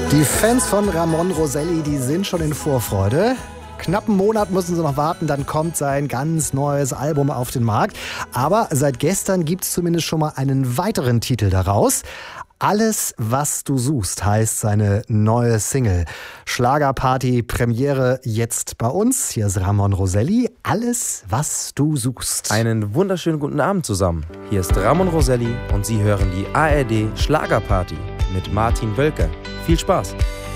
Die Fans von Ramon Roselli, die sind schon in Vorfreude. Knapp einen Monat müssen sie noch warten, dann kommt sein ganz neues Album auf den Markt. Aber seit gestern gibt es zumindest schon mal einen weiteren Titel daraus. Alles, was du suchst, heißt seine neue Single. Schlagerparty, Premiere jetzt bei uns. Hier ist Ramon Roselli. Alles, was du suchst. Einen wunderschönen guten Abend zusammen. Hier ist Ramon Roselli und Sie hören die ARD Schlagerparty mit Martin Wölke. Viel Spaß!